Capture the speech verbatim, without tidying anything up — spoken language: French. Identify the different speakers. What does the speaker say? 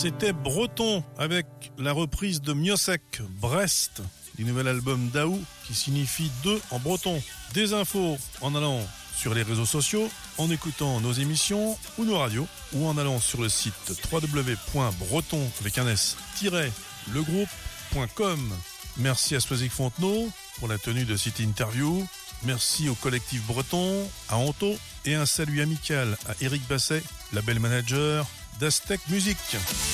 Speaker 1: C'était Breton avec la reprise de Miosek, Brest, du nouvel album d'Aou qui signifie deux en breton. Des infos en allant sur les réseaux sociaux, en écoutant nos émissions ou nos radios, ou en allant sur le site w w w point breton avec un s le groupe point com. Merci à Soisic Fontenot pour la tenue de cette interview. Merci au collectif breton, à Anto, et un salut amical à Eric Basset, label manager d'Aztec Music.